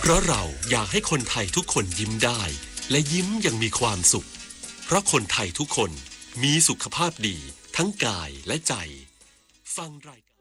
เพราะเราอยากให้คนไทยทุกคนยิ้มได้และยิ้มอย่างมีความสุขเพราะคนไทยทุกคนมีสุขภาพดีทั้งกายและใจฟังรายการ